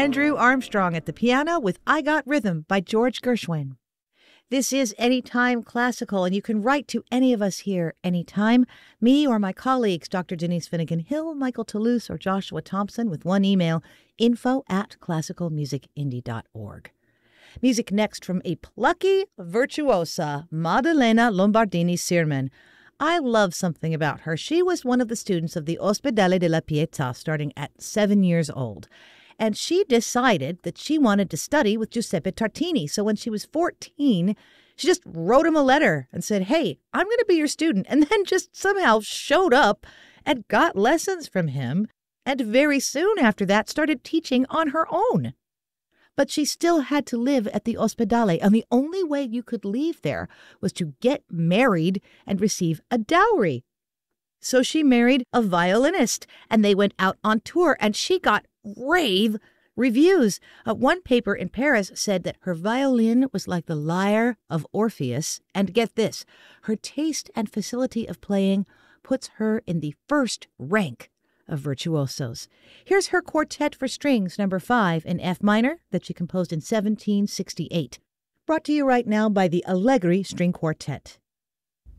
Andrew Armstrong at the piano with I Got Rhythm by George Gershwin. This is Anytime Classical, and you can write to any of us here anytime. Me or my colleagues, Dr. Denise Finnegan-Hill, Michael Toulouse, or Joshua Thompson, with one email, info@classicalmusicindie.org. Music next from a plucky virtuosa, Maddalena Lombardini-Sirman. I love something about her. She was one of the students of the Ospedale della Pietà starting at 7 years old. And she decided that she wanted to study with Giuseppe Tartini. So when she was 14, she just wrote him a letter and said, hey, I'm going to be your student. And then just somehow showed up and got lessons from him. And very soon after that started teaching on her own. But she still had to live at the Ospedale. And the only way you could leave there was to get married and receive a dowry. So she married a violinist and they went out on tour and she got rave reviews. One paper in Paris said that her violin was like the lyre of Orpheus. And get this, her taste and facility of playing puts her in the first rank of virtuosos. Here's her Quartet for Strings, number 5 in F minor, that she composed in 1768. Brought to you right now by the Allegri String Quartet.